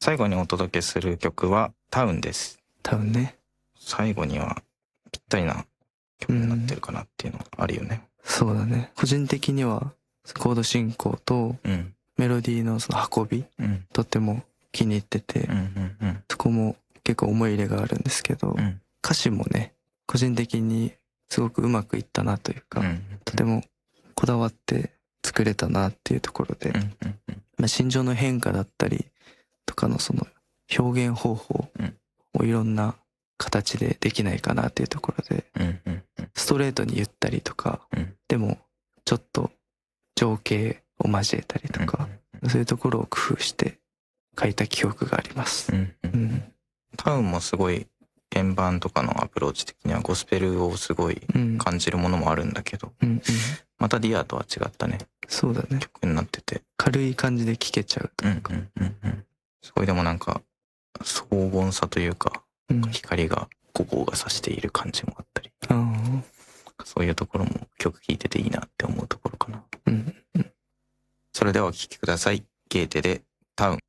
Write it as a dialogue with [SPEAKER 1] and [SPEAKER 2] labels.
[SPEAKER 1] 最後にお届けする曲はタウンです。
[SPEAKER 2] タウンね。
[SPEAKER 1] 最後にはぴったりな曲になってるかなっていうのがあるよね。
[SPEAKER 2] そうだね。個人的にはコード進行とメロディーのその運び、とっても気に入ってて、そこも結構思い入れがあるんですけど、歌詞もね、個人的にすごくうまくいったなというか、とてもこだわって作れたなっていうところで、心情の変化だったりとかのその表現方法をいろんな形でできないかなっていうところで、ストレートに言ったりとか、でもちょっと情景を交えたりとか、そういうところを工夫して書いた記憶があります。
[SPEAKER 1] タウンもすごい鍵盤とかのアプローチ的にはゴスペルをすごい感じるものもあるんだけど、またディアとは違ったね。
[SPEAKER 2] そうだね。
[SPEAKER 1] 曲になってて
[SPEAKER 2] 軽い感じで聴けちゃうというか、
[SPEAKER 1] すごいでもなんか荘厳さというか、光がここが差している感じもあったり、そういうところも曲聴いてていいなって思うところかな。それではお聴きください。ゲーテでタウン。